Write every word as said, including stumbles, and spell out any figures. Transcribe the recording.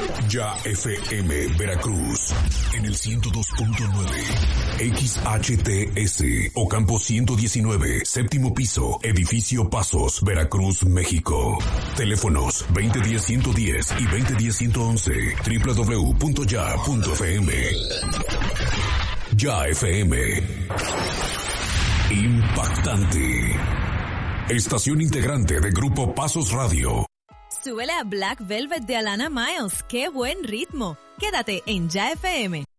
Ya F M Veracruz en el ciento dos punto nueve, X H T S Ocampo ciento diecinueve, séptimo piso, edificio Pasos, Veracruz, México. Teléfonos veinte diez ciento diez y veinte diez ciento once, doble u doble u doble u punto ya punto f m. Ya F M. Impactante. Estación integrante de Grupo Pasos Radio. Súbele a Black Velvet de Alana Miles. ¡Qué buen ritmo! Quédate en Ya F M.